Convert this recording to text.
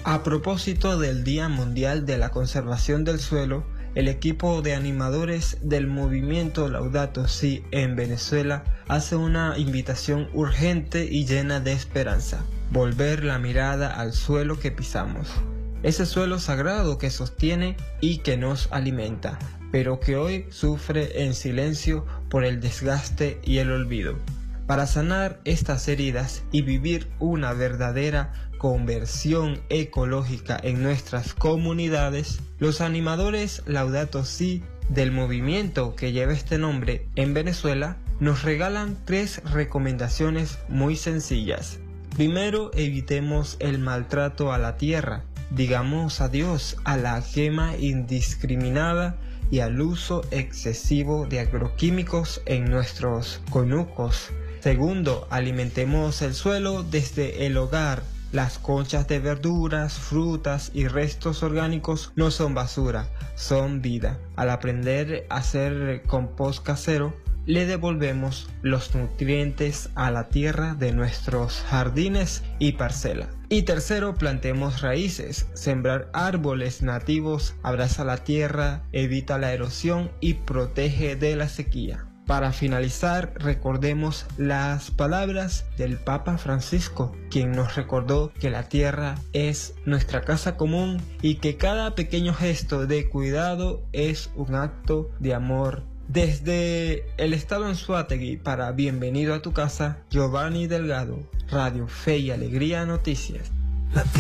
A propósito del Día Mundial de la Conservación del Suelo, el equipo de animadores del movimiento Laudato Si en Venezuela hace una invitación urgente y llena de esperanza: volver la mirada al suelo que pisamos. Ese suelo sagrado que sostiene y que nos alimenta, pero que hoy sufre en silencio por el desgaste y el olvido. Para sanar estas heridas y vivir una verdadera conversión ecológica en nuestras comunidades, los animadores Laudato Si del movimiento que lleva este nombre en Venezuela nos regalan 3 recomendaciones muy sencillas. Primero, evitemos el maltrato a la tierra. Digamos adiós a la quema indiscriminada y al uso excesivo de agroquímicos en nuestros conucos. Segundo, alimentemos el suelo desde el hogar. Las conchas de verduras, frutas y restos orgánicos no son basura, son vida. Al aprender a hacer compost casero, le devolvemos los nutrientes a la tierra de nuestros jardines y parcelas. Y tercero, plantemos raíces. Sembrar árboles nativos abraza la tierra, evita la erosión y protege de la sequía. Para finalizar, recordemos las palabras del Papa Francisco, quien nos recordó que la tierra es nuestra casa común y que cada pequeño gesto de cuidado es un acto de amor. Desde el estado Anzoátegui para Bienvenido a tu casa, Giovanni Delgado, Radio Fe y Alegría Noticias.